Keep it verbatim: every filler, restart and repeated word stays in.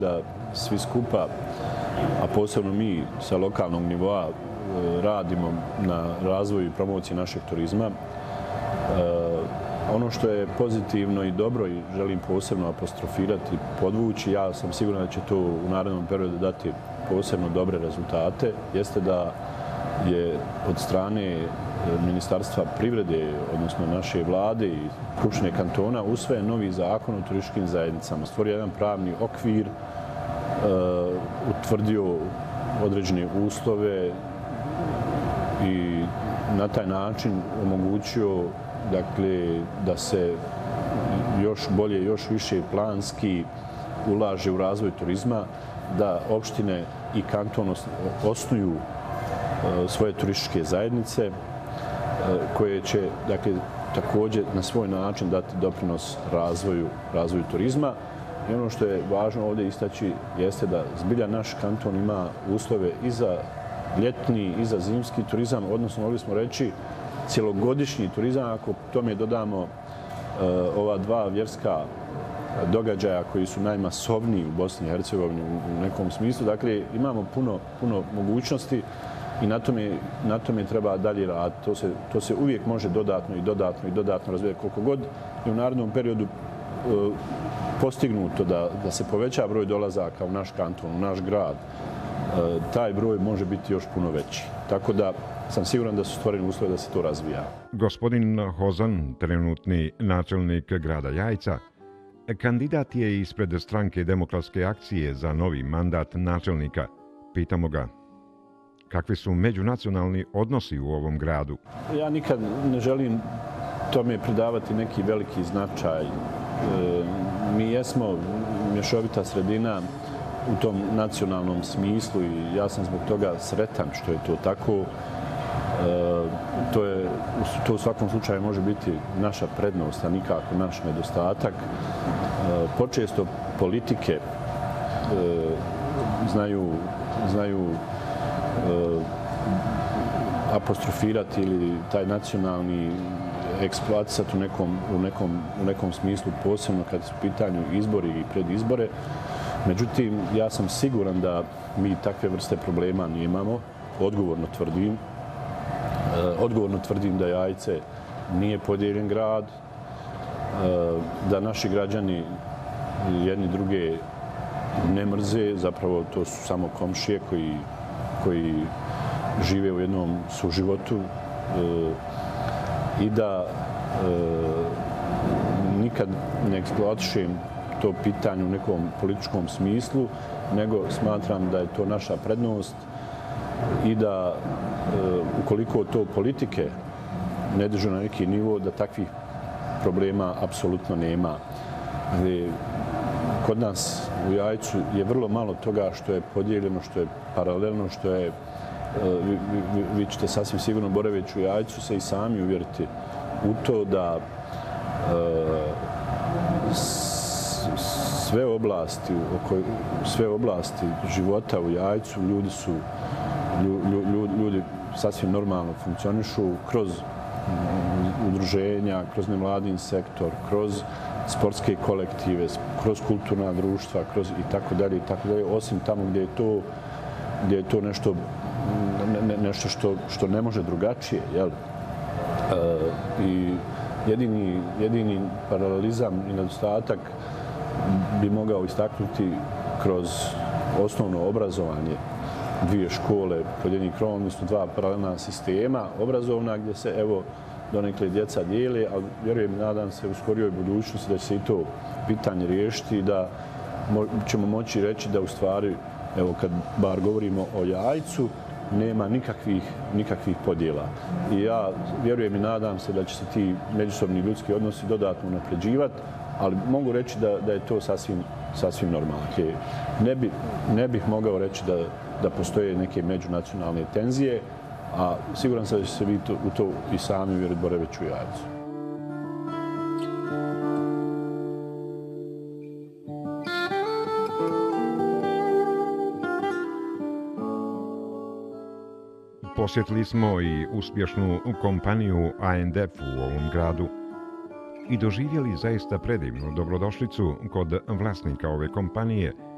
Da svi skupa, a posebno mi sa lokalnog nivoa, radimo na razvoju i promociji našeg turizma. Ono što je pozitivno i dobro i želim posebno apostrofirati, podvući, ja sam siguran da će to u narednom periodu dati posebno dobre rezultate, jeste da je od strane Ministarstva privrede, odnosno naše vlade i Skupštine kantona, usvojen novi zakon o turističkim zajednicama. Stvorio jedan pravni okvir, utvrdio određene uslove i na taj način omogućio dakle, da se još bolje, još više planski ulaže u razvoj turizma, da opštine i kanton osnuju svoje turističke zajednice koje će dakle, također na svoj način dati doprinos razvoju, razvoju turizma. I ono što je važno ovdje istaći jeste da zbilja naš kanton ima uslove i za ljetni i za zimski turizam, odnosno mogli smo reći cjelogodišnji turizam, ako tome dodamo uh, ova dva vjerska događaja koji su najmasovniji u Bosni i Hercegovini u nekom smislu. Dakle, imamo puno, puno mogućnosti i na tome, na tome treba dalje raditi. To se, to se uvijek može dodatno i dodatno i dodatno razvijati. Koliko god je u narednom periodu uh, postignuto da, da se poveća broj dolazaka u naš kanton, u naš grad, uh, taj broj može biti još puno veći. Tako da sam siguran da su stvoreni uslovi da se to razvija. Gospodin Hozan, trenutni načelnik grada Jajca, kandidat je ispred stranke Demokratske akcije za novi mandat načelnika. Pitamo ga, kakvi su međunacionalni odnosi u ovom gradu? Ja nikad ne želim tome pridavati neki veliki značaj. E, mi jesmo mješovita sredina u tom nacionalnom smislu i ja sam zbog toga sretan što je to tako. E, to, je, to u svakom slučaju može biti naša prednost, a nikako naš nedostatak. E, počesto politike e, znaju, znaju e, apostrofirati ili taj nacionalni eksploatisati u nekom, u, nekom, u nekom smislu, posebno kad su u pitanju izbori i predizbore. Međutim, ja sam siguran da mi takve vrste problema nemamo. Odgovorno tvrdim. Odgovorno tvrdim da Jajce nije podijeljen grad, da naši građani jedni druge ne mrze, zapravo to su samo komšije koji, koji žive u jednom suživotu i da nikad ne eksploatišem to pitanje u nekom političkom smislu, nego smatram da je to naša prednost i da ukoliko to politike ne drže na neki nivo, da takvih problema apsolutno nema. Kod nas u Jajcu je vrlo malo toga što je podijeljeno, što je paralelno, što je, vi, vi, vi ćete sasvim sigurno boraveći u Jajcu se i sami uvjeriti u to da sve oblasti, sve oblasti života u Jajcu ljudi su ljudi, ljudi sasvim normalno funkcionišu kroz udruženja, kroz nevladin sektor, kroz sportske kolektive, kroz kulturna društva, kroz i tako dalje i tako dalje, osim tamo gdje je to gdje je to nešto ne, nešto što što ne može drugačije, jel? E, i jedini jedini paralelizam i nedostatak bi mogao istaknuti kroz osnovno obrazovanje, dvije škole pod jednim krovom, odnosno dva paralelna sistema obrazovna gdje se evo donekle djeca dijele, ali vjerujem, nadam se u skorijoj budućnosti da će se i to pitanje riješiti i da ćemo moći reći da u stvari, evo kad bar govorimo o Jajcu, nema nikakvih, nikakvih podjela. I ja vjerujem i nadam se da će se ti međusobni ljudski odnosi dodatno napređivati, ali mogu reći da, da je to sasvim, sasvim normalno. Ne, bi, ne bih mogao reći da, da postoje neke međunacionalne tenzije, a siguran sam da će se vi to, u to i sami uvjeriti boraveći u Jajcu. Posjetili smo i uspješnu kompaniju A and F u ovom gradu i doživjeli zaista predivnu dobrodošlicu kod vlasnika ove kompanije,